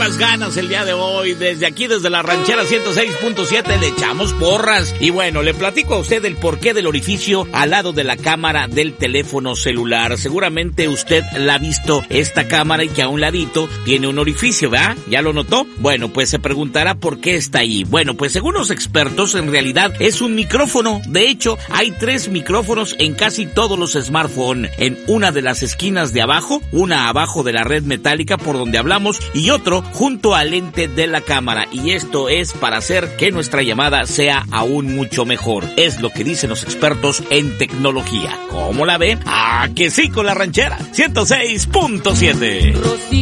ganas el día de hoy. Desde aquí, desde la ranchera 106.7, le echamos porras. Y bueno, le platico a usted el porqué del orificio al lado de la cámara del teléfono celular. Seguramente usted la ha visto, esta cámara, y que a un ladito tiene un orificio, ¿verdad? ¿Ya lo notó? Bueno, pues se preguntará por qué está ahí. Bueno, pues según los expertos, en realidad es un micrófono. De hecho, hay 3 micrófonos en casi todos los smartphones. En una de las esquinas de abajo, una abajo de la red metálica por donde hablamos y otro junto al lente de la cámara, y esto es para hacer que nuestra llamada sea aún mucho mejor. Es lo que dicen los expertos en tecnología. ¿Cómo la ven? ¡Ah, que sí, con la ranchera 106.7!